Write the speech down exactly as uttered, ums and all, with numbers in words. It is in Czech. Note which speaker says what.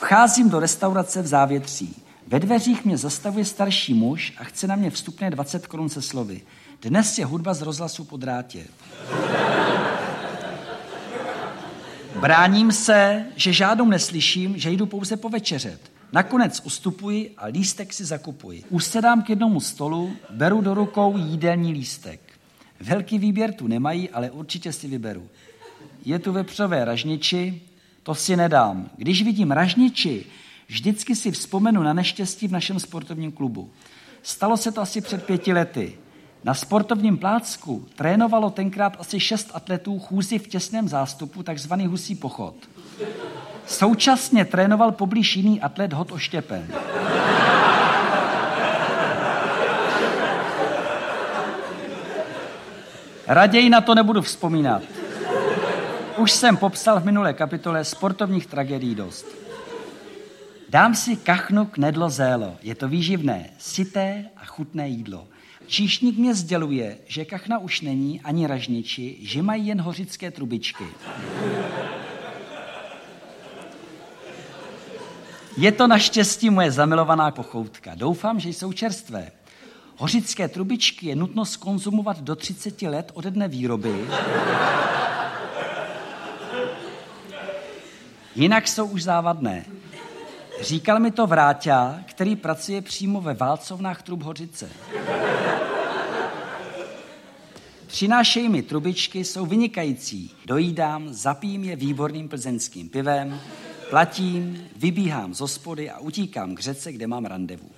Speaker 1: Vcházím do restaurace v Závětří. Ve dveřích mě zastavuje starší muž a chce na mě vstupné dvacet korun se slovy. Dnes je hudba z rozhlasu po drátě. Bráním se, že žádnou neslyším, že jdu pouze povečeřet. Nakonec ustupuji a lístek si zakupuji. Usedám k jednomu stolu, beru do rukou jídelní lístek. Velký výběr tu nemají, ale určitě si vyberu. Je tu vepřové ražniči, to si nedám. Když vidím ražniči, vždycky si vzpomenu na neštěstí v našem sportovním klubu. Stalo se to asi před pěti lety. Na sportovním plácku trénovalo tenkrát asi šest atletů chůzi v těsném zástupu, takzvaný husí pochod. Současně trénoval poblíž jiný atlet Hot Oštěpen. Raději na to nebudu vzpomínat. Už jsem popsal v minulé kapitole sportovních tragédií dost. Dám si kachnu knedlo zélo. Je to výživné, syté a chutné jídlo. Číšník mě sděluje, že kachna už není ani ražniči, že mají jen hořické trubičky. Je to naštěstí moje zamilovaná pochoutka. Doufám, že jsou čerstvé. Hořické trubičky je nutno zkonzumovat do třiceti let ode dne výroby. Jinak jsou už závadné. Říkal mi to Vráťa, který pracuje přímo ve válcovnách trub hořice. Přinášejí mi trubičky, jsou vynikající. Dojídám, zapijím je výborným plzeňským pivem, platím, vybíhám z hospody a utíkám k řece, kde mám randevu.